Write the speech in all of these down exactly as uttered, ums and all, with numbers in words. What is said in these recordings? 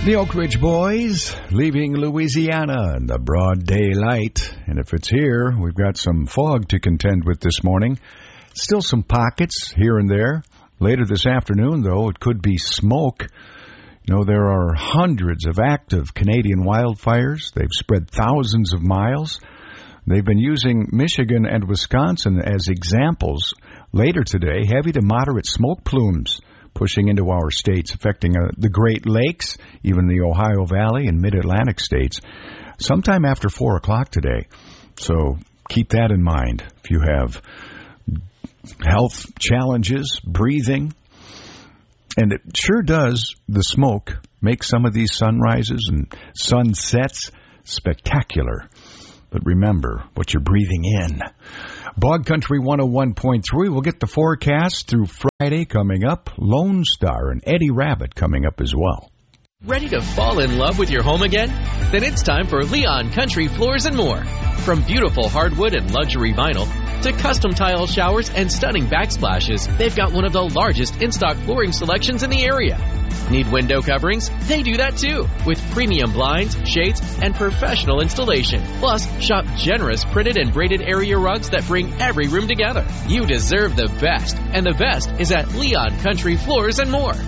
The Oak Ridge Boys leaving Louisiana in the broad daylight. And if it's here, we've got some fog to contend with this morning. Still some pockets here and there. Later this afternoon, though, it could be smoke. You know, there are hundreds of active Canadian wildfires. They've spread thousands of miles. They've been using Michigan and Wisconsin as examples. Later today, heavy to moderate smoke plumes pushing into our states, affecting uh, the Great Lakes, even the Ohio Valley and Mid-Atlantic states, sometime after four o'clock today. So keep that in mind if you have health challenges, breathing. And it sure does, the smoke, make some of these sunrises and sunsets spectacular. But remember what you're breathing in. Bog Country one oh one point three. We'll get the forecast through Friday coming up. Lone Star and Eddie Rabbit coming up as well. Ready to fall in love with your home again? Then it's time for Leon Country Floors and More. From beautiful hardwood and luxury vinyl to custom tile showers and stunning backsplashes, they've got one of the largest in-stock flooring selections in the area. Need window coverings? They do that too, with premium blinds, shades, and professional installation. Plus, shop generous printed and braided area rugs that bring every room together. You deserve the best, and the best is at Leon Country Floors and More.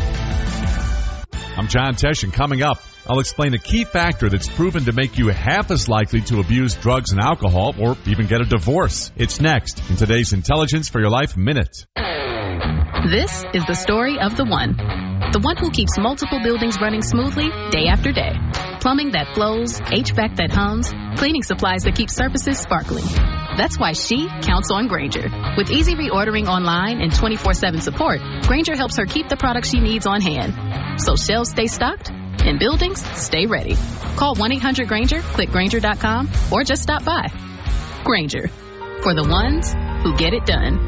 I'm John Tesh, and coming up, I'll explain a key factor that's proven to make you half as likely to abuse drugs and alcohol or even get a divorce. It's next in today's Intelligence for Your Life Minute. This is the story of the one. The one who keeps multiple buildings running smoothly day after day. Plumbing that flows, H V A C that hums, cleaning supplies that keep surfaces sparkling. That's why she counts on Grainger. With easy reordering online and twenty-four seven support, Grainger helps her keep the products she needs on hand. So shelves stay stocked and buildings stay ready. Call one eight hundred Grainger, click Grainger dot com, or just stop by. Grainger, for the ones who get it done.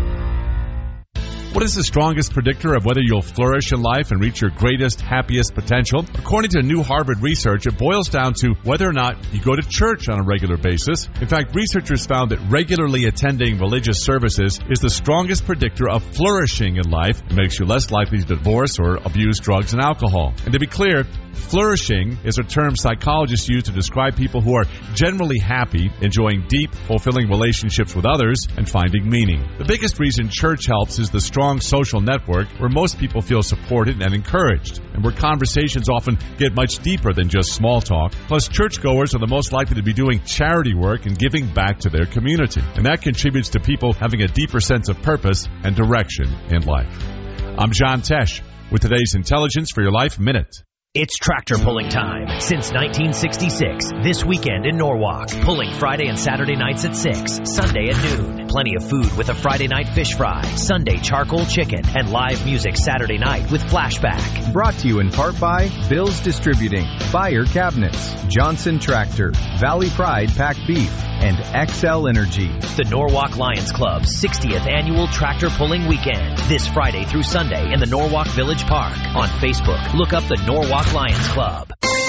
What is the strongest predictor of whether you'll flourish in life and reach your greatest, happiest potential? According to new Harvard research, it boils down to whether or not you go to church on a regular basis. In fact, researchers found that regularly attending religious services is the strongest predictor of flourishing in life. It makes you less likely to divorce or abuse drugs and alcohol. And to be clear, flourishing is a term psychologists use to describe people who are generally happy, enjoying deep, fulfilling relationships with others, and finding meaning. The biggest reason church helps is the strong social network where most people feel supported and encouraged, and where conversations often get much deeper than just small talk. Plus, churchgoers are the most likely to be doing charity work and giving back to their community, and that contributes to people having a deeper sense of purpose and direction in life. I'm John Tesh with today's Intelligence for Your Life Minute. It's tractor pulling time. Since nineteen sixty-six, this weekend in Norwalk. Pulling Friday and Saturday nights at six, Sunday at noon. Plenty of food with a Friday night fish fry, Sunday charcoal chicken, and live music Saturday night with Flashback. Brought to you in part by Bill's Distributing, Fire Cabinets, Johnson Tractor, Valley Pride Packed Beef, and X L Energy. The Norwalk Lions Club's sixtieth annual tractor pulling weekend. This Friday through Sunday in the Norwalk Village Park. On Facebook, look up the Norwalk Lions Club.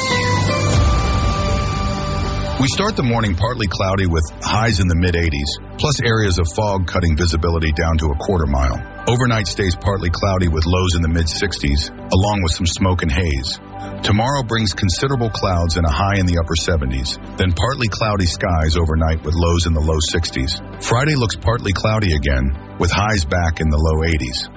We start the morning partly cloudy with highs in the mid eighties, plus areas of fog cutting visibility down to a quarter mile. Overnight stays partly cloudy with lows in the mid sixties, along with some smoke and haze. Tomorrow brings considerable clouds and a high in the upper seventies, then partly cloudy skies overnight with lows in the low sixties. Friday looks partly cloudy again, with highs back in the low eighties.